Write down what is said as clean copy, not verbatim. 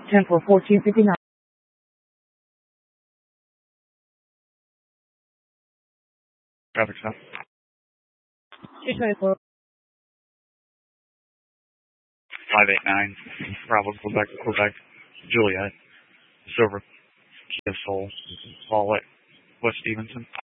10 for 1459. Traffic stop. 224. 589. Bravo, Quebec, Juliet. Silver, Kia Soul, Paulette, West Stevenson.